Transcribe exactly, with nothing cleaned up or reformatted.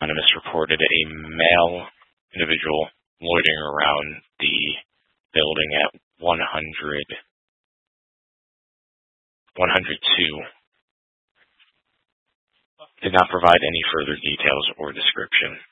Anonymous reported a male individual loitering around the building at one hundred, one hundred two. Did not provide any further details or description.